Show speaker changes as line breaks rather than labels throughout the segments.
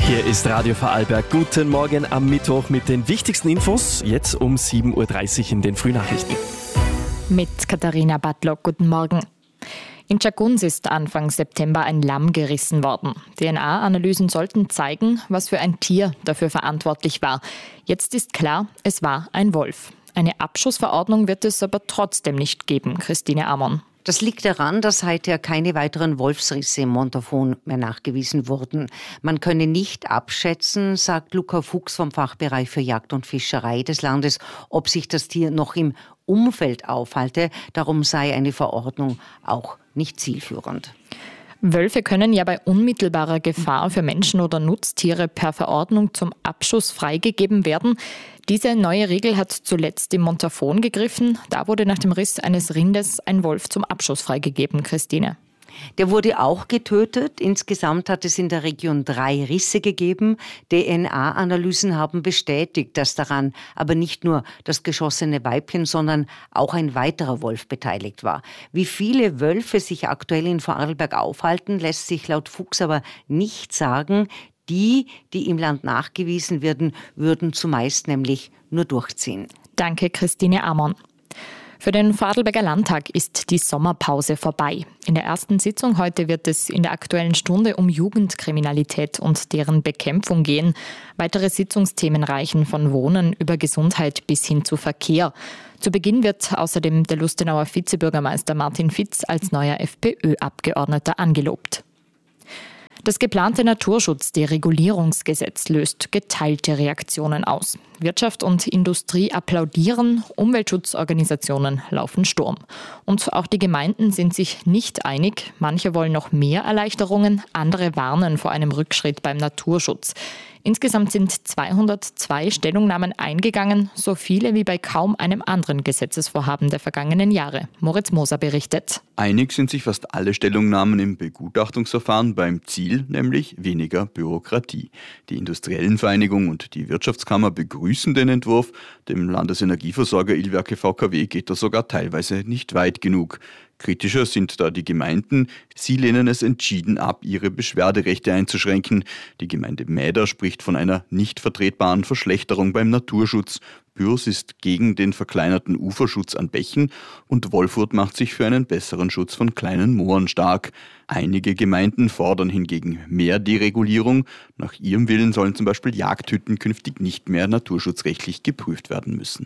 Hier ist Radio Vorarlberg. Guten Morgen am Mittwoch mit den wichtigsten Infos. Jetzt um 7.30 Uhr in den Frühnachrichten.
Mit Katharina Badlock, guten Morgen. In Tschagguns ist Anfang September ein Lamm gerissen worden. DNA-Analysen sollten zeigen, was für ein Tier dafür verantwortlich war. Jetzt ist klar, es war ein Wolf. Eine Abschussverordnung wird es aber trotzdem nicht geben, Christine Amon.
Das liegt daran, dass seither keine weiteren Wolfsrisse im Montafon mehr nachgewiesen wurden. Man könne nicht abschätzen, sagt Luca Fuchs vom Fachbereich für Jagd und Fischerei des Landes, ob sich das Tier noch im Umfeld aufhalte. Darum sei eine Verordnung auch nicht zielführend.
Wölfe können ja bei unmittelbarer Gefahr für Menschen oder Nutztiere per Verordnung zum Abschuss freigegeben werden. Diese neue Regel hat zuletzt im Montafon gegriffen. Da wurde nach dem Riss eines Rindes ein Wolf zum Abschuss freigegeben, Christine.
Der wurde auch getötet. Insgesamt hat es in der Region 3 Risse gegeben. DNA-Analysen haben bestätigt, dass daran aber nicht nur das geschossene Weibchen, sondern auch ein weiterer Wolf beteiligt war. Wie viele Wölfe sich aktuell in Vorarlberg aufhalten, lässt sich laut Fuchs aber nicht sagen. Die im Land nachgewiesen werden, würden zumeist nämlich nur durchziehen.
Danke, Christine Amon. Für den Vorarlberger Landtag ist die Sommerpause vorbei. In der ersten Sitzung heute wird es in der Aktuellen Stunde um Jugendkriminalität und deren Bekämpfung gehen. Weitere Sitzungsthemen reichen von Wohnen über Gesundheit bis hin zu Verkehr. Zu Beginn wird außerdem der Lustenauer Vizebürgermeister Martin Fitz als neuer FPÖ-Abgeordneter angelobt. Das geplante Naturschutzderegulierungsgesetz löst geteilte Reaktionen aus. Wirtschaft und Industrie applaudieren, Umweltschutzorganisationen laufen Sturm. Und auch die Gemeinden sind sich nicht einig. Manche wollen noch mehr Erleichterungen, andere warnen vor einem Rückschritt beim Naturschutz. Insgesamt sind 202 Stellungnahmen eingegangen, so viele wie bei kaum einem anderen Gesetzesvorhaben der vergangenen Jahre. Moritz Moser berichtet.
Einig sind sich fast alle Stellungnahmen im Begutachtungsverfahren beim Ziel, nämlich weniger Bürokratie. Die Industriellenvereinigung und die Wirtschaftskammer begrüßen den Entwurf. Dem Landesenergieversorger Ilwerke VKW geht das sogar teilweise nicht weit genug. Kritischer sind da die Gemeinden. Sie lehnen es entschieden ab, ihre Beschwerderechte einzuschränken. Die Gemeinde Mäder spricht von einer nicht vertretbaren Verschlechterung beim Naturschutz. Bürs ist gegen den verkleinerten Uferschutz an Bächen und Wolfurt macht sich für einen besseren Schutz von kleinen Mooren stark. Einige Gemeinden fordern hingegen mehr Deregulierung. Nach ihrem Willen sollen zum Beispiel Jagdhütten künftig nicht mehr naturschutzrechtlich geprüft werden müssen.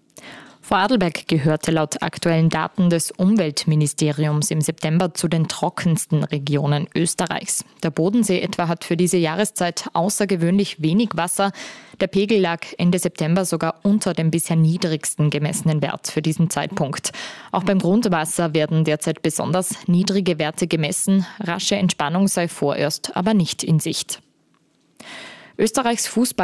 Vorarlberg gehörte laut aktuellen Daten des Umweltministeriums im September zu den trockensten Regionen Österreichs. Der Bodensee etwa hat für diese Jahreszeit außergewöhnlich wenig Wasser. Der Pegel lag Ende September sogar unter dem bisher niedrigsten gemessenen Wert für diesen Zeitpunkt. Auch beim Grundwasser werden derzeit besonders niedrige Werte gemessen. Rasche Entspannung sei vorerst aber nicht in Sicht. Österreichs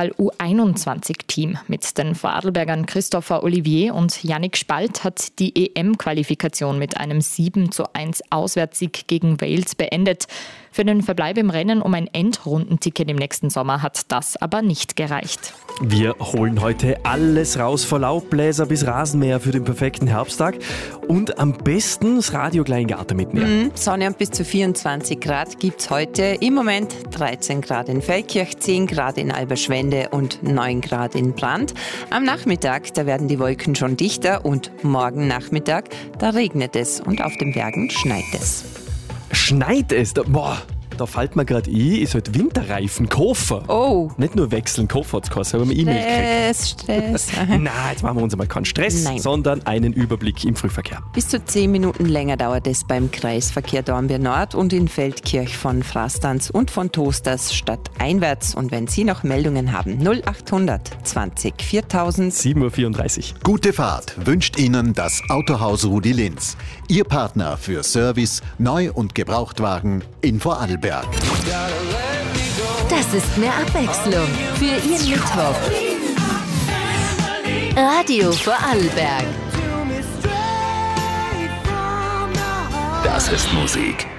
Fußball-U21-Team mit den Vorarlbergern Christopher Olivier und Yannick Spalt hat die EM-Qualifikation mit einem 7:1 Auswärtssieg gegen Wales beendet. Für den Verbleib im Rennen um ein Endrundenticket im nächsten Sommer hat das aber nicht gereicht.
Wir holen heute alles raus, von Laubbläser bis Rasenmäher für den perfekten Herbsttag und am besten das Radio gleich in den Garten mitnehmen.
Sonne und bis zu 24 Grad gibt es heute. Im Moment 13 Grad in Feldkirch, 10 Grad in Alberschwende und 9 Grad in Brand. Am Nachmittag, da werden die Wolken schon dichter und morgen Nachmittag, da regnet es und auf den Bergen schneit es.
Schneit es? Boah, da fällt mir gerade ein, ich sollte Winterreifen kaufen.
Oh.
Nicht nur wechseln, kaufen hat es geheißen, aber E-Mail gekriegt.
Stress.
Nein, jetzt machen wir uns einmal keinen Stress, sondern einen Überblick im Frühverkehr.
Bis zu 10 Minuten länger dauert es beim Kreisverkehr Dornbirn Nord und in Feldkirch von Frastanz und von Toasters stadteinwärts. Und wenn Sie noch Meldungen haben, 0800 20 4000.
7:34 Uhr.
Gute Fahrt wünscht Ihnen das Autohaus Rudi Linz. Ihr Partner für Service, Neu- und Gebrauchtwagen in Vorarlberg.
Das ist mehr Abwechslung für Ihren Mittwoch. Radio Vorarlberg.
Das ist Musik.